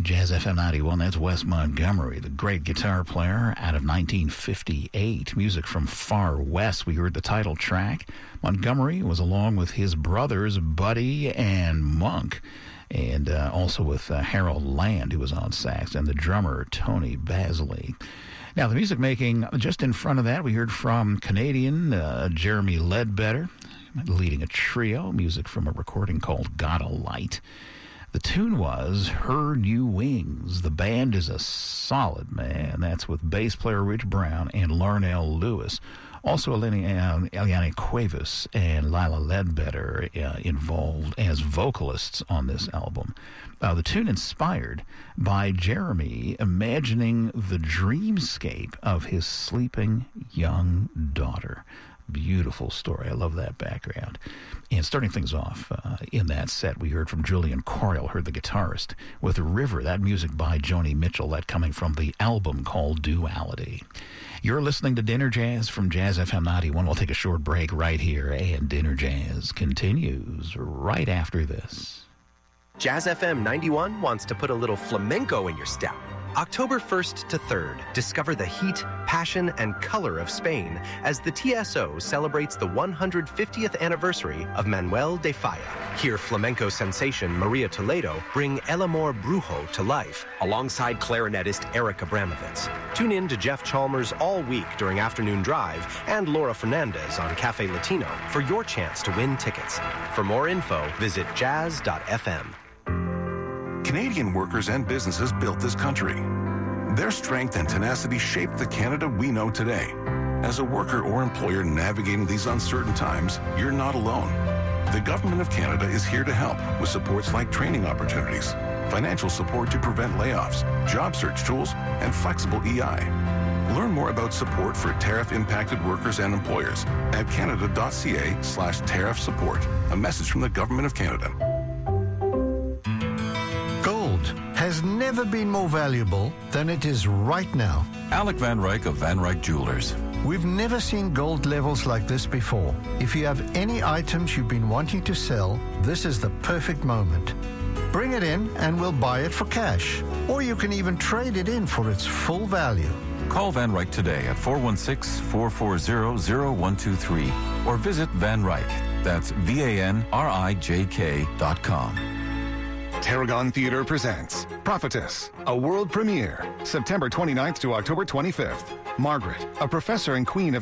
Jazz FM 91, that's Wes Montgomery, the great guitar player out of 1958. Music from Far West. We heard the title track. Montgomery was along with his brothers, Buddy and Monk, and also with Harold Land, who was on sax, and the drummer, Tony Basley. Now, the music making, just in front of that, we heard from Canadian Jeremy Ledbetter, leading a trio, music from a recording called Got a Light. The tune was Her New Wings. The band is a solid, man. That's with bass player Rich Brown and Larnell Lewis. Also, Eliane Cuevas and Lila Ledbetter involved as vocalists on this album. The tune inspired by Jeremy imagining the dreamscape of his sleeping young daughter. Beautiful story. I love that background. And starting things off in that set, we heard from Julian Coyle, heard the guitarist, with River, that music by Joni Mitchell, that coming from the album called Duality. You're listening to Dinner Jazz from Jazz FM 91. We'll take a short break right here, and Dinner Jazz continues right after this. Jazz FM 91 wants to put a little flamenco in your step. October 1st to 3rd, discover the heat, passion, and color of Spain as the TSO celebrates the 150th anniversary of Manuel de Falla. Hear flamenco sensation Maria Toledo bring El Amor Brujo to life alongside clarinetist Eric Abramovitz. Tune in to Jeff Chalmers all week during Afternoon Drive and Laura Fernandez on Cafe Latino for your chance to win tickets. For more info, visit jazz.fm. Canadian workers and businesses built this country. Their strength and tenacity shaped the Canada we know today. As a worker or employer navigating these uncertain times, you're not alone. The Government of Canada is here to help with supports like training opportunities, financial support to prevent layoffs, job search tools, and flexible EI. Learn more about support for tariff-impacted workers and employers at canada.ca/tariff support. A message from the Government of Canada. Has never been more valuable than it is right now. Alec Van Ryk of Van Ryk Jewelers. We've never seen gold levels like this before. If you have any items you've been wanting to sell, this is the perfect moment. Bring it in and we'll buy it for cash. Or you can even trade it in for its full value. Call Van Ryk today at 416-440-0123 or visit Van Ryk. That's VANRIJK.com. Tarragon Theatre presents Prophetess, a world premiere, September 29th to October 25th. Margaret, a professor and queen of